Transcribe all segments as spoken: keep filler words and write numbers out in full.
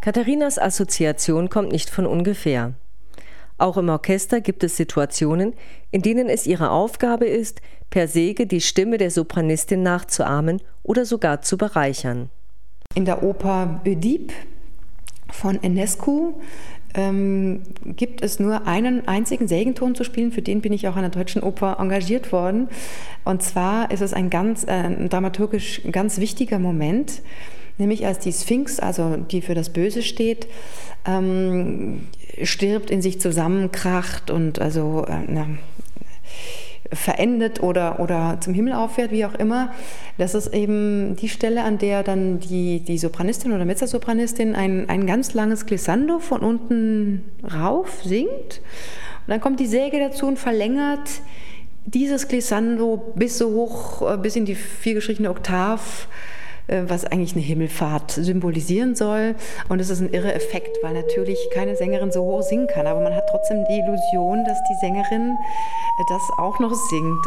Katharinas Assoziation kommt nicht von ungefähr. Auch im Orchester gibt es Situationen, in denen es ihre Aufgabe ist, per Säge die Stimme der Sopranistin nachzuahmen oder sogar zu bereichern. In der Oper Ödip von Enescu ähm, gibt es nur einen einzigen Sägenton zu spielen. Für den bin ich auch an der Deutschen Oper engagiert worden. Und zwar ist es ein ganz äh, dramaturgisch ganz wichtiger Moment, nämlich als die Sphinx, also die für das Böse steht, ähm, stirbt, in sich zusammenkracht und also äh, na, verendet oder, oder zum Himmel auffährt, wie auch immer. Das ist eben die Stelle, an der dann die, die Sopranistin oder Mezzosopranistin ein, ein ganz langes Glissando von unten rauf singt. Und dann kommt die Säge dazu und verlängert dieses Glissando bis so hoch, bis in die viergestrichene Oktav, was eigentlich eine Himmelfahrt symbolisieren soll. Und es ist ein irre Effekt, weil natürlich keine Sängerin so hoch singen kann. Aber man hat trotzdem die Illusion, dass die Sängerin das auch noch singt.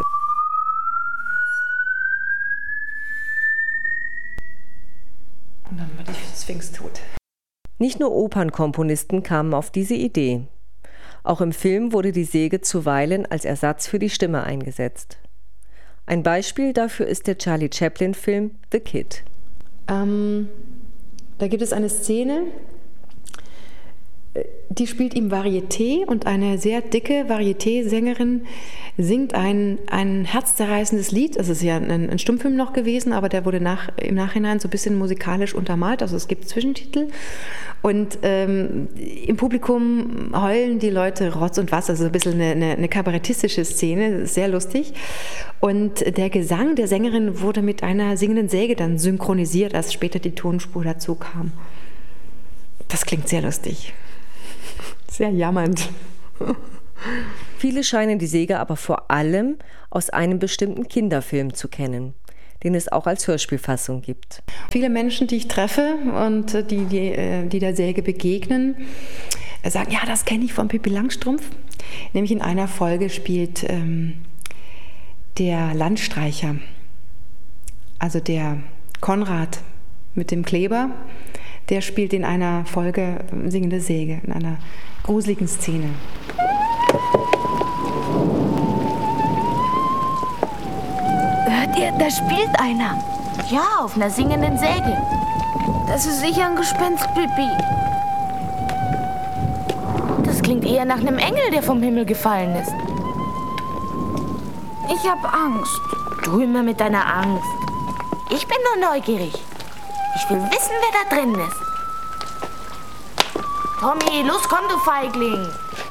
Und dann wird die Sphinx tot. Nicht nur Opernkomponisten kamen auf diese Idee. Auch im Film wurde die Säge zuweilen als Ersatz für die Stimme eingesetzt. Ein Beispiel dafür ist der Charlie Chaplin-Film The Kid. Ähm, da gibt es eine Szene, die spielt ihm Varieté und eine sehr dicke Varieté-Sängerin singt ein, ein herzzerreißendes Lied. Es ist ja ein, ein Stummfilm noch gewesen, aber der wurde nach, im Nachhinein so ein bisschen musikalisch untermalt, also es gibt Zwischentitel. Und ähm, im Publikum heulen die Leute Rotz und Wasser, also ein bisschen eine, eine, eine kabarettistische Szene, sehr lustig. Und der Gesang der Sängerin wurde mit einer singenden Säge dann synchronisiert, als später die Tonspur dazu kam. Das klingt sehr lustig. Sehr jammernd. Viele scheinen die Säge aber vor allem aus einem bestimmten Kinderfilm zu kennen, den es auch als Hörspielfassung gibt. Viele Menschen, die ich treffe und die, die, die der Säge begegnen, sagen, ja, das kenne ich von Pippi Langstrumpf. Nämlich in einer Folge spielt ähm, der Landstreicher, also der Konrad mit dem Kleber, der spielt in einer Folge singende Säge, in einer gruseligen Szene. Hört ihr, da spielt einer. Ja, auf einer singenden Säge. Das ist sicher ein Gespenst, Pippi. Das klingt eher nach einem Engel, der vom Himmel gefallen ist. Ich hab Angst. Du immer mit deiner Angst. Ich bin nur neugierig. Ich will wissen, wer da drin ist. Tommy, los komm, du Feigling.